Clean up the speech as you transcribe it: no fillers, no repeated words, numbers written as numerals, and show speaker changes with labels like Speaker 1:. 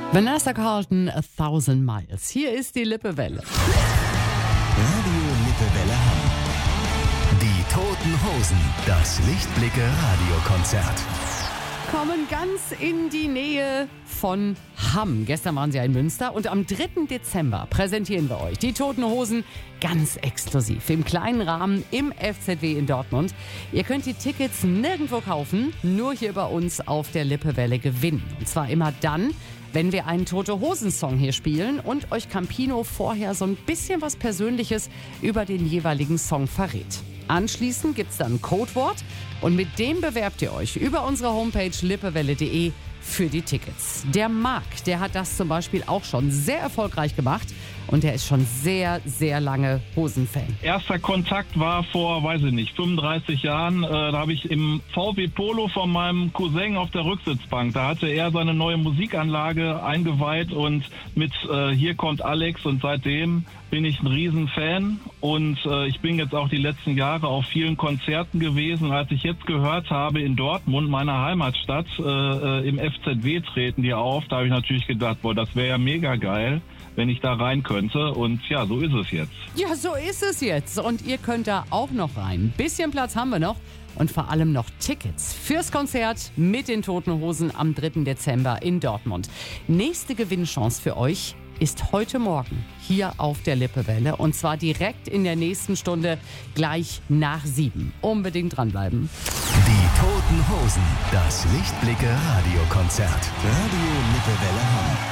Speaker 1: Vanessa Carlton, 1000 Miles. Hier ist die Lippewelle.
Speaker 2: Radio Lippewelle Hamm. Die Toten Hosen, das Lichtblicke Radiokonzert.
Speaker 1: Kommen ganz in die Nähe von Hamm. Gestern waren sie in Münster und am 3. Dezember präsentieren wir euch die Toten Hosen ganz exklusiv im kleinen Rahmen im FZW in Dortmund. Ihr könnt die Tickets nirgendwo kaufen, nur hier bei uns auf der Lippewelle gewinnen. Und zwar immer dann, wenn wir einen Tote-Hosen-Song hier spielen und euch Campino vorher so ein bisschen was Persönliches über den jeweiligen Song verrät. Anschließend gibt's dann ein Codewort und mit dem bewerbt ihr euch über unsere Homepage lippewelle.de für die Tickets. Der Marc, der hat das zum Beispiel auch schon sehr erfolgreich gemacht und der ist schon sehr, sehr lange Hosen-Fan.
Speaker 3: Erster Kontakt war vor, 35 Jahren. Da habe ich im VW Polo von meinem Cousin auf der Rücksitzbank. Da hatte er seine neue Musikanlage eingeweiht und mit Hier kommt Alex, und seitdem bin ich ein Riesenfan und ich bin jetzt auch die letzten Jahre auf vielen Konzerten gewesen. Als ich jetzt gehört habe, in Dortmund, meiner Heimatstadt, im FZW treten die auf, da habe ich natürlich gedacht, boah, das wäre ja mega geil, wenn ich da rein könnte, und ja, so ist es jetzt.
Speaker 1: Ja, so ist es jetzt und ihr könnt da auch noch rein. Ein bisschen Platz haben wir noch und vor allem noch Tickets fürs Konzert mit den Toten Hosen am 3. Dezember in Dortmund. Nächste Gewinnchance für euch ist heute Morgen hier auf der Lippewelle und zwar direkt in der nächsten Stunde, gleich nach 7. Unbedingt dranbleiben.
Speaker 2: Die Toten Hosen, das Lichtblicke Radiokonzert. Radio Lippewelle Hamm.